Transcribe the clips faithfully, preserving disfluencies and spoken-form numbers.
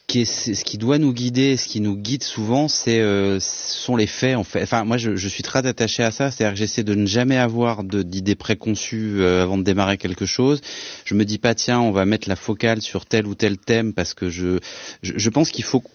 qui est, ce qui doit nous guider, ce qui nous guide souvent, c'est, euh, ce sont les faits en fait. Enfin, moi, je, je suis très attaché à ça, c'est-à-dire que j'essaie de ne jamais avoir de, d'idées préconçues euh, avant de démarrer quelque chose. Je me dis pas tiens, on va mettre la focale sur tel ou tel thème parce que je, je, je pense qu'il faut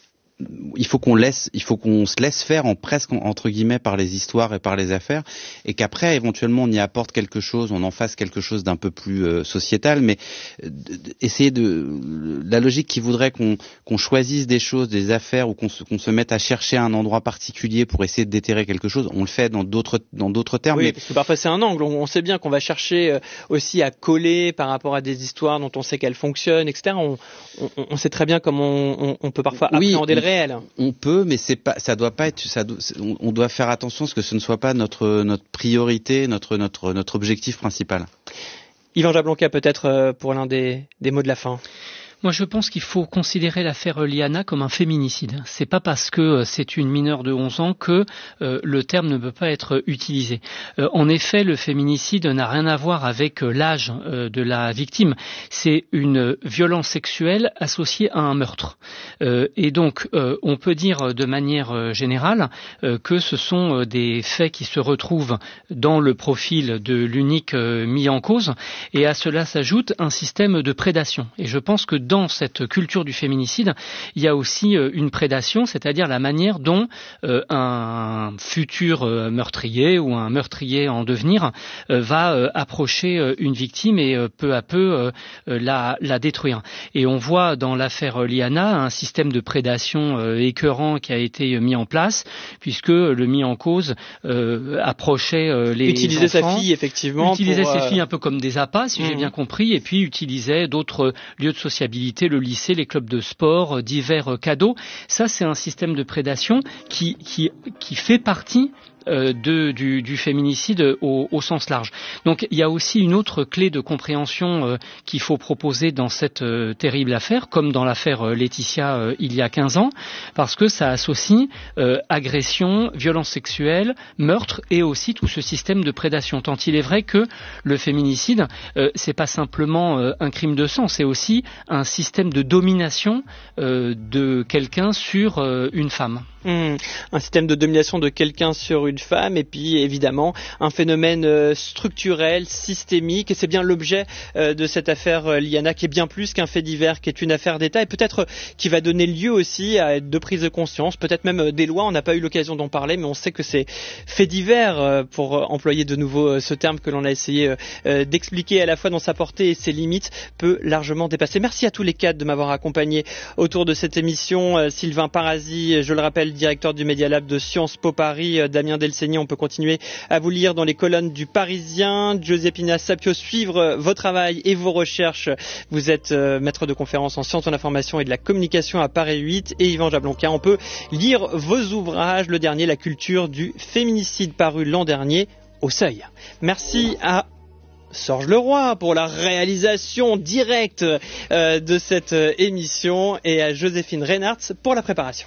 il faut qu'on laisse, il faut qu'on se laisse faire en presque entre guillemets par les histoires et par les affaires, et qu'après éventuellement on y apporte quelque chose, on en fasse quelque chose d'un peu plus euh, sociétal, mais euh, essayer de la logique qui voudrait qu'on qu'on choisisse des choses, des affaires, ou qu'on se, qu'on se mette à chercher un endroit particulier pour essayer de déterrer quelque chose. On le fait dans d'autres dans d'autres termes. Oui, mais parce que parfois c'est un angle. On, on sait bien qu'on va chercher euh, aussi à coller par rapport à des histoires dont on sait qu'elles fonctionnent, et cetera. On, on, on sait très bien comment on, on, on peut parfois oui, appréhender le réel. On peut, mais c'est pas, ça doit pas être, ça doit, on doit faire attention à ce que ce ne soit pas notre notre priorité, notre notre notre objectif principal. Yvan Jablonka, peut-être pour l'un des des mots de la fin. Moi, je pense qu'il faut considérer l'affaire Liana comme un féminicide. C'est pas parce que c'est une mineure de onze ans que euh, le terme ne peut pas être utilisé. Euh, en effet, le féminicide n'a rien à voir avec euh, l'âge euh, de la victime. C'est une violence sexuelle associée à un meurtre. Euh, et donc, euh, on peut dire de manière euh, générale euh, que ce sont euh, des faits qui se retrouvent dans le profil de l'unique euh, mis en cause. Et à cela s'ajoute un système de prédation. Et je pense que dans cette culture du féminicide, il y a aussi euh, une prédation, c'est-à-dire la manière dont euh, un futur euh, meurtrier ou un meurtrier en devenir euh, va euh, approcher euh, une victime et euh, peu à peu euh, euh, la, la détruire. Et on voit dans l'affaire Liana un système de prédation euh, écœurant qui a été mis en place, puisque le mis en cause euh, approchait euh, les utiliser enfants, sa fille effectivement, utilisait pour, ses euh... filles un peu comme des appâts, si mmh. j'ai bien compris, et puis utilisait d'autres lieux de sociabilité, le lycée, les clubs de sport, divers cadeaux. Ça, c'est un système de prédation qui, qui, qui fait partie euh, de, du, du féminicide au, au sens large. Donc il y a aussi une autre clé de compréhension euh, qu'il faut proposer dans cette euh, terrible affaire, comme dans l'affaire euh, Laetitia euh, il y a quinze ans, parce que ça associe euh, agression, violence sexuelle, meurtre et aussi tout ce système de prédation. Tant il est vrai que le féminicide, euh, c'est pas simplement euh, un crime de sang, c'est aussi un système de domination euh, de quelqu'un sur euh, une femme. Mmh, un système de domination de quelqu'un sur une femme, et puis évidemment un phénomène euh, structurel, systémique, et c'est bien l'objet euh, de cette affaire euh, Liana, qui est bien plus qu'un fait divers, qui est une affaire d'État, et peut-être euh, qui va donner lieu aussi à de prise de conscience, peut-être même euh, des lois. On n'a pas eu l'occasion d'en parler, mais on sait que ces faits divers, euh, pour euh, employer de nouveau euh, ce terme que l'on a essayé euh, d'expliquer à la fois dans sa portée et ses limites, peut largement dépasser. Merci à tous les quatre de m'avoir accompagné autour de cette émission. euh, Sylvain Parasi, je le rappelle, directeur du Media Lab de Sciences Po Paris, Damien Delceni, on peut continuer à vous lire dans les colonnes du Parisien, Giuseppina Sapio, suivre vos travails et vos recherches. Vous êtes euh, maître de conférences en sciences de l'information et de la communication à Paris huit, et Yvan Jablonka, on peut lire vos ouvrages, le dernier, La culture du féminicide, paru l'an dernier au Seuil. Merci à Sorge Leroy pour la réalisation directe euh, de cette euh, émission, et à Joséphine Reinhardt pour la préparation.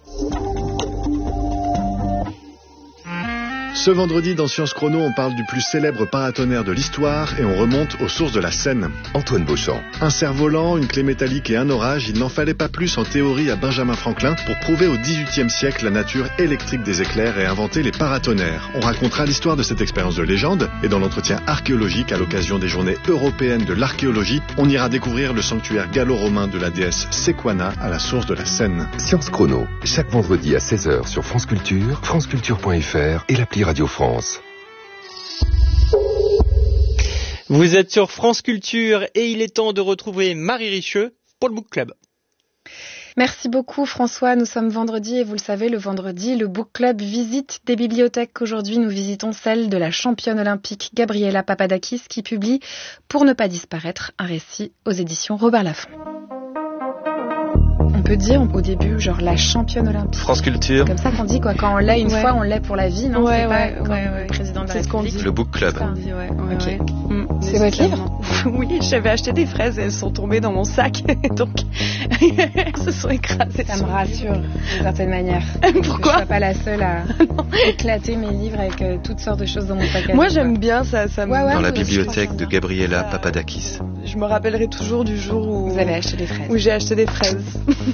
Ce vendredi, dans Science Chrono, on parle du plus célèbre paratonnerre de l'histoire et on remonte aux sources de la Seine. Antoine Beauchamp. Un cerf-volant, une clé métallique et un orage, il n'en fallait pas plus en théorie à Benjamin Franklin pour prouver au dix-huitième siècle la nature électrique des éclairs et inventer les paratonnerres. On racontera l'histoire de cette expérience de légende, et dans l'entretien archéologique à l'occasion des journées européennes de l'archéologie, on ira découvrir le sanctuaire gallo-romain de la déesse Sequana à la source de la Seine. Science Chrono, chaque vendredi à seize heures sur France Culture, franceculture point f r et l'appli Radio France. Vous êtes sur France Culture et il est temps de retrouver Marie Richeux pour le Book Club. Merci beaucoup François, nous sommes vendredi et vous le savez, le vendredi, le Book Club visite des bibliothèques. Aujourd'hui, nous visitons celle de la championne olympique Gabriela Papadakis qui publie Pour ne pas disparaître, un récit aux éditions Robert Laffont. On peut dire au début, genre la championne olympique. France Culture. Comme ça qu'on dit quoi, quand on l'est une ouais. fois, on l'est pour la vie, non? Ouais, c'est ouais, pas ouais, ouais. le président de la c'est République. Ce qu'on dit. Le Book Club. C'est, dit, ouais. Ouais, okay. ouais. Mmh. C'est votre livre? Oui, j'avais acheté des fraises et elles sont tombées dans mon sac, donc elles se sont écrasées. Ça me rassure d'une certaine manière. Pourquoi? Que je sois pas la seule à éclater mes livres avec euh, toutes sortes de choses dans mon sac à Moi, livre. j'aime bien ça. ça me... ouais, ouais, dans la oui, bibliothèque de Gabriela Papadakis. Je me rappellerai toujours du jour où vous avez acheté des fraises. Où j'ai acheté des fraises.